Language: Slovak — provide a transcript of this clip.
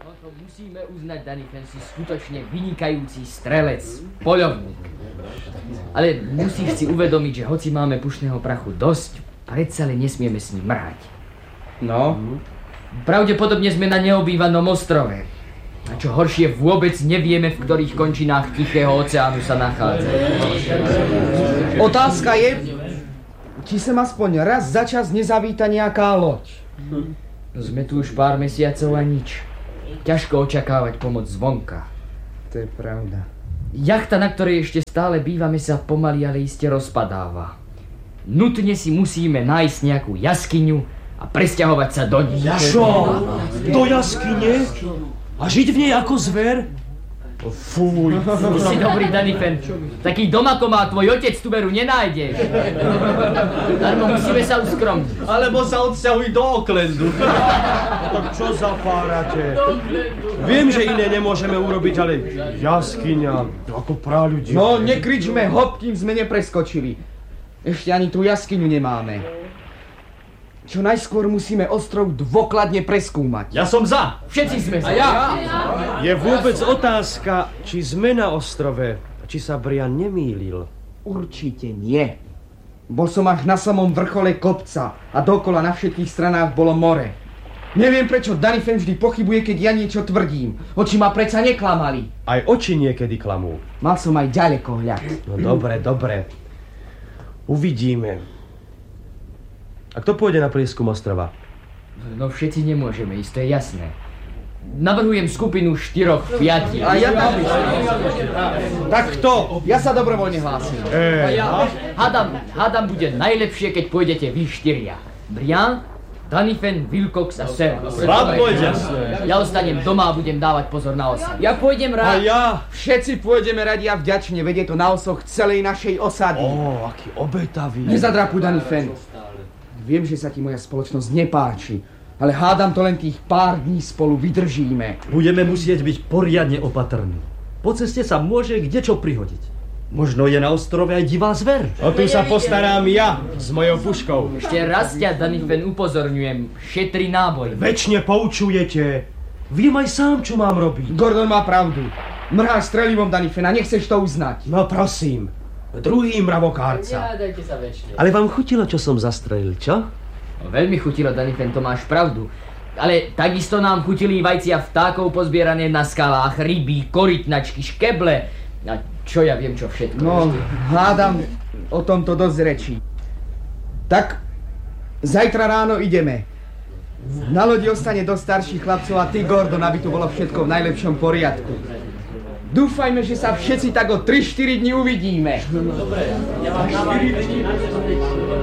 Musíme uznať, Danifen si skutočne vynikajúci strelec, poľovník. Ale musíš si uvedomiť, že hoci máme pušného prachu dosť, predsa len nesmieme s ním mrhať. No? Pravdepodobne sme na neobývanom ostrove. A čo horšie, vôbec nevieme, v ktorých končinách Tichého oceánu sa nachádza. Otázka je, či sem aspoň raz za čas nezavíta nejaká loď. Sme tu už pár mesiacov a nič. Ťažko očakávať pomoc zvonka. To je pravda. Jachta, na ktorej ešte stále bývame, sa pomaly, ale iste rozpadáva. Nutne si musíme nájsť nejakú jaskyňu a presťahovať sa do nej. Čo? Do jaskyne? A žiť v nej ako zver? Fuj. Si dobrý, Danifen. Taký dom, ako má tvoj otec, tu veru nenájdeš. Darmo musíme sa uskromniť. Alebo sa odsťahuj do Aucklandu. Tak čo zapárate? Viem, že iné nemôžeme urobiť, ale jaskyňa, ako praľudia. No, nekričme hop, kým sme nepreskočili. Ešte ani tú jaskyňu nemáme. Čo najskôr musíme ostrov dôkladne preskúmať. Ja som za. Všetci sme za. A ja. Je vôbec otázka, či sme na ostrove, či sa Brian nemýlil. Určite nie. Bol som až na samom vrchole kopca a dokola na všetkých stranách bolo more. Neviem, prečo Danifen vždy pochybuje, keď ja niečo tvrdím. Oči ma predsa neklamali. Aj oči niekedy klamú. Mal som aj ďalekohľad. No dobre. Uvidíme. A kto pôjde na prieskum ostrova? No všetci nemôžeme ísť, to je jasné. Navrhujem skupinu 4-5. A ja tam. Tak kto? Ja sa dobrovoľne hlásim. Hádam bude najlepšie, keď pôjdete vy 4. Brian, Danifen, Wilcox a Sam. Rád pôjdem. Ja ostanem doma a budem dávať pozor na osad. Ja pôjdem rád. A ja? Všetci pôjdeme radi a vďačne, vedie to na osoch celej našej osady. Aký obetavý. Nezadrapuj, Danifen. Viem, že sa ti moja spoločnosť nepáči, ale hádam to len tých pár dní spolu vydržíme. Budeme musieť byť poriadne opatrní. Po ceste sa môže kdečo prihodiť. Možno je na ostrove aj divá zver. O tu sa postarám ja s mojou puškou. Ešte raz ťa, Danifen, upozorňujem. Šetri náboj. Večne poučujete. Viem aj sám, čo mám robiť. Gordon má pravdu. Mrháš strelivom, Danifen, a nechceš to uznať. No prosím. Druhý mravokárca. Dajte sa večne. Ale vám chutilo, čo som zastrelil, čo? No, veľmi chutilo, Danifen, to máš pravdu. Ale takisto nám chutili vajcia vtákov pozbierané na skalách, ryby, korytnačky, škeble. A čo ja viem, čo všetko. No, hádam o tomto dosť rečí. Tak, zajtra ráno ideme. Na lodi ostane dosť starších chlapcov a ty, Gordon, aby tu bolo všetko v najlepšom poriadku. Dúfajme, že sa všetci tak o 3-4 dní uvidíme. Dobre, ja vám